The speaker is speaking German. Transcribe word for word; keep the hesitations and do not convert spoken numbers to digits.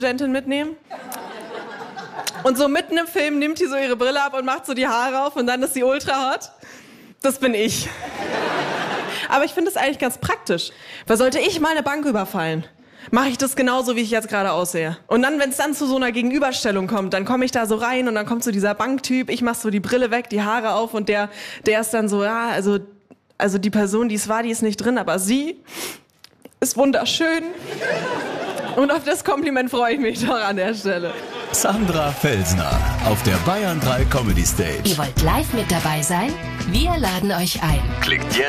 Studentin mitnehmen. Und so mitten im Film nimmt die so ihre Brille ab und macht so die Haare auf und dann ist sie ultra hot. Das bin ich. Aber ich finde es eigentlich ganz praktisch. Weil sollte ich mal eine Bank überfallen, mache ich das genauso, wie ich jetzt gerade aussehe. Und dann, wenn es dann zu so einer Gegenüberstellung kommt, dann komme ich da so rein und dann kommt so dieser Banktyp, ich mache so die Brille weg, die Haare auf und der, der ist dann so, ja, also, also die Person, die es war, die ist nicht drin, aber sie ist wunderschön. Und auf das Kompliment freue ich mich doch an der Stelle. Sandra Felsner auf der Bayern drei Comedy Stage. Ihr wollt live mit dabei sein? Wir laden euch ein. Klickt jetzt